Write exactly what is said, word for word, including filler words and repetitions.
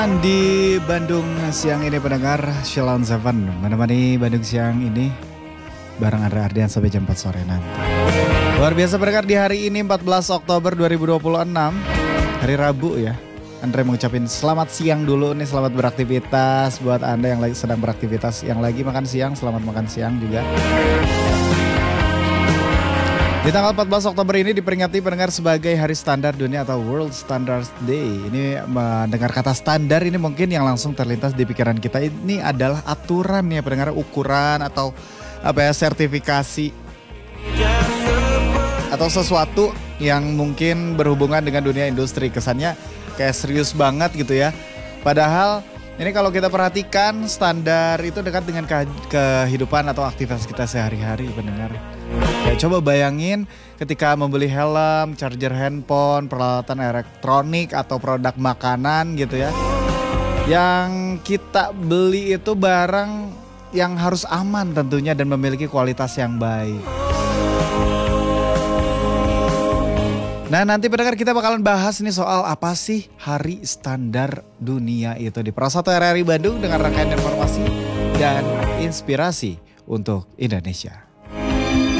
Di Bandung siang ini pendengar Shilon Seven menemani Bandung siang ini bareng Andra Ardian sampai jam empat sore nanti. Luar biasa pendengar di hari ini empat belas Oktober dua ribu dua puluh enam, hari Rabu ya. Andre mengucapin selamat siang dulu nih, selamat beraktivitas buat Anda yang lagi sedang beraktivitas, yang lagi makan siang, selamat makan siang juga. Di tanggal empat belas Oktober ini diperingati pendengar sebagai Hari Standar Dunia atau World Standards Day. Ini mendengar kata standar ini mungkin yang langsung terlintas di pikiran kita ini adalah aturan ya pendengar, ukuran atau apa ya, sertifikasi atau sesuatu yang mungkin berhubungan dengan dunia industri. Kesannya kayak serius banget gitu ya. Padahal ini kalau kita perhatikan standar itu dekat dengan ke- kehidupan atau aktivitas kita sehari-hari pendengar. Ya, coba bayangin ketika membeli helm, charger handphone, peralatan elektronik atau produk makanan gitu ya. Yang kita beli itu barang yang harus aman tentunya dan memiliki kualitas yang baik. Nah, nanti pendengar kita bakalan bahas nih soal apa sih Hari Standar Dunia itu di Pro satu R R I Bandung dengan rangkaian informasi dan inspirasi untuk Indonesia.